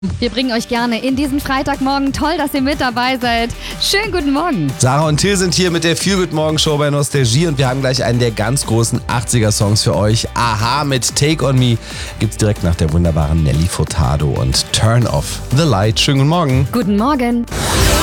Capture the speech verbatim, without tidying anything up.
Wir bringen euch gerne in diesen Freitagmorgen. Toll, dass ihr mit dabei seid. Schönen guten Morgen. Sarah und Till sind hier mit der Feel Good Morgen Show bei Nostalgie und wir haben gleich einen der ganz großen achtziger-Songs für euch. Aha mit Take On Me gibt's direkt nach der wunderbaren Nelly Furtado und Turn Off the Light. Schönen guten Morgen. Guten Morgen.